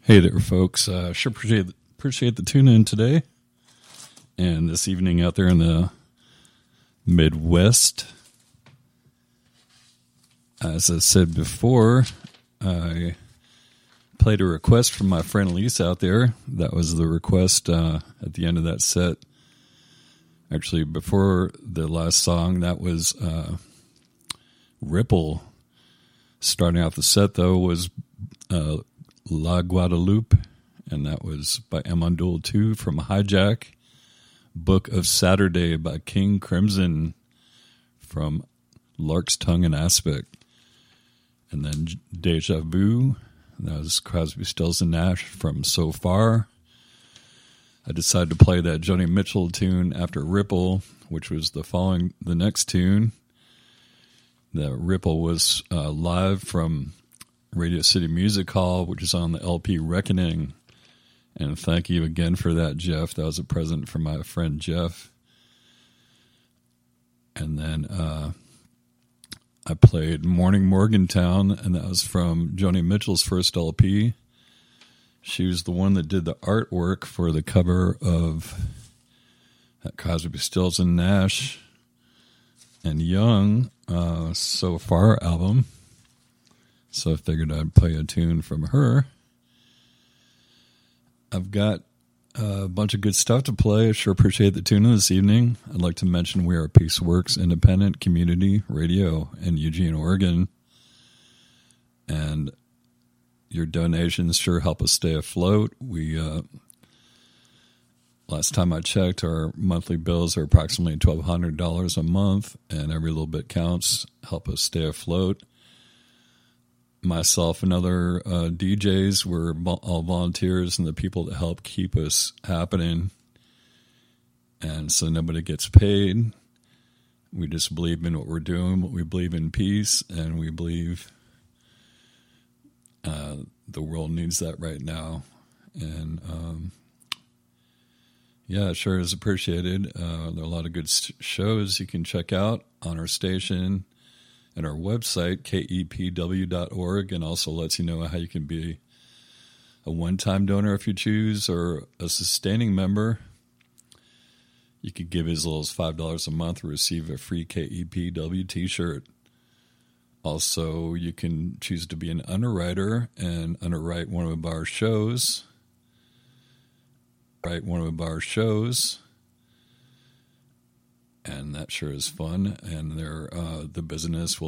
Hey there, folks. Sure appreciate the tune in today and this evening out there in the Midwest. As I said before, I played a request from my friend Lisa out there. That was the request at the end of that set. Actually, before the last song, that was Ripple. Starting off the set, though, was La Guadalupe, and that was by Emondul 2 from Hijack. Book of Saturday by King Crimson from Lark's Tongue and Aspect. And then Deja Vu, that was Crosby, Stills and Nash from So Far. I decided to play that Joni Mitchell tune after Ripple, which was the next tune. The Ripple was live from Radio City Music Hall, which is on the LP Reckoning. And thank you again for that, Jeff. That was a present from my friend Jeff. And then I played Morning Morgantown, and that was from Joni Mitchell's first LP. She was the one that did the artwork for the cover of that Crosby, Stills and Nash and Young So Far album. So I figured I'd play a tune from her. I've got a bunch of good stuff to play. I sure appreciate the tune this evening. I'd like to mention we are Peaceworks Independent Community Radio in Eugene, Oregon. And your donations sure help us stay afloat. We last time I checked, our monthly bills are approximately $1,200 a month, and every little bit counts. Help us stay afloat. Myself and other DJs were all volunteers and the people that help keep us happening. And so nobody gets paid. We just believe in what we're doing. We believe in peace, and we believe the world needs that right now. And yeah, it sure is appreciated. There are a lot of good shows you can check out on our station and our website, kepw.org, and also lets you know how you can be a one-time donor if you choose, or a sustaining member. You could give as little as $5 a month to receive a free KEPW t-shirt. Also, you can choose to be an underwriter and underwrite one of our shows. And that sure is fun. And the business will